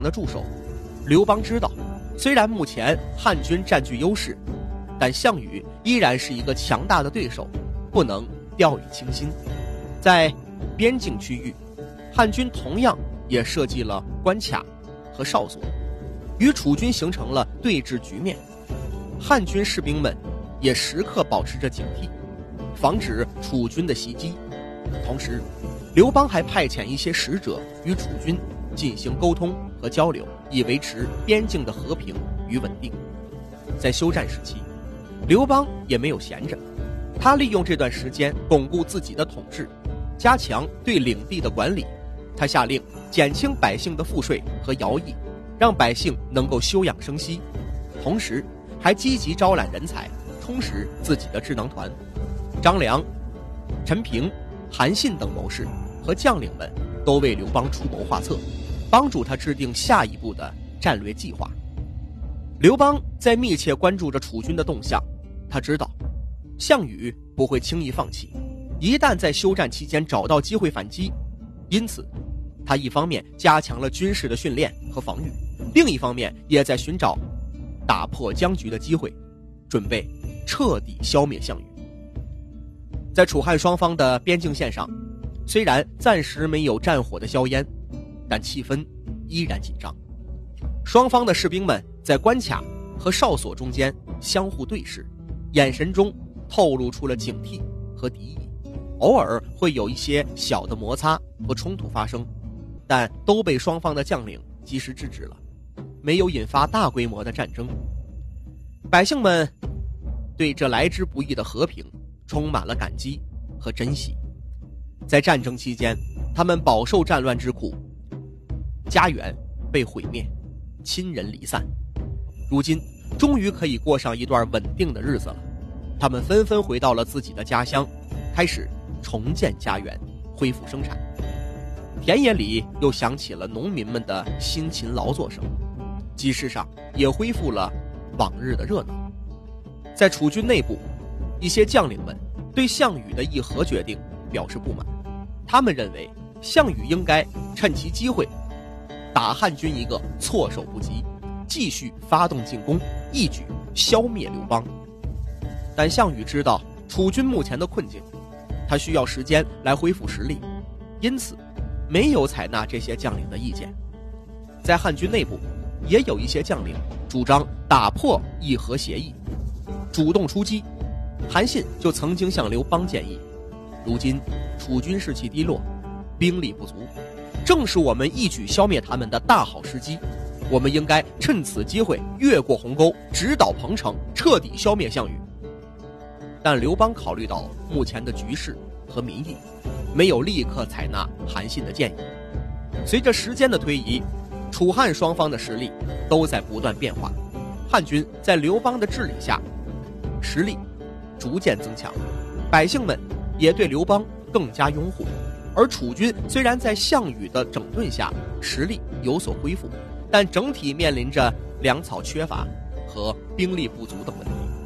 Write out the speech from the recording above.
的助手。刘邦知道，虽然目前汉军占据优势，但项羽依然是一个强大的对手，不能掉以轻心。在边境区域，汉军同样也设计了关卡和哨所，与楚军形成了对峙局面。汉军士兵们也时刻保持着警惕，防止楚军的袭击。同时，刘邦还派遣一些使者与楚军进行沟通和交流，以维持边境的和平与稳定。在休战时期，刘邦也没有闲着，他利用这段时间巩固自己的统治，加强对领地的管理。他下令减轻百姓的赋税和徭役，让百姓能够休养生息，同时还积极招揽人才，充实自己的智囊团。张良、陈平、韩信等谋士和将领们都为刘邦出谋划策，帮助他制定下一步的战略计划。刘邦在密切关注着楚军的动向，他知道项羽不会轻易放弃，一旦在休战期间找到机会反击，因此他一方面加强了军事的训练和防御，另一方面也在寻找打破僵局的机会，准备彻底消灭项羽。在楚汉双方的边境线上，虽然暂时没有战火的硝烟，但气氛依然紧张。双方的士兵们在关卡和哨所中间相互对视，眼神中透露出了警惕和敌意，偶尔会有一些小的摩擦和冲突发生，但都被双方的将领及时制止了，没有引发大规模的战争。百姓们对这来之不易的和平充满了感激和珍惜。在战争期间，他们饱受战乱之苦，家园被毁灭，亲人离散，如今终于可以过上一段稳定的日子了。他们纷纷回到了自己的家乡，开始重建家园，恢复生产。田野里又响起了农民们的辛勤劳作声，集市上也恢复了往日的热闹。在楚军内部，一些将领们对项羽的议和决定表示不满，他们认为项羽应该趁其机会打汉军一个措手不及，继续发动进攻，一举消灭刘邦。但项羽知道楚军目前的困境，他需要时间来恢复实力，因此没有采纳这些将领的意见。在汉军内部，也有一些将领主张打破议和协议，主动出击。韩信就曾经向刘邦建议，如今楚军士气低落，兵力不足，正是我们一举消灭他们的大好时机，我们应该趁此机会越过鸿沟，直捣彭城，彻底消灭项羽。但刘邦考虑到目前的局势和民意，没有立刻采纳韩信的建议。随着时间的推移，楚汉双方的实力都在不断变化，汉军在刘邦的治理下实力逐渐增强，百姓们也对刘邦更加拥护。而楚军虽然在项羽的整顿下实力有所恢复，但整体面临着粮草缺乏和兵力不足等问题。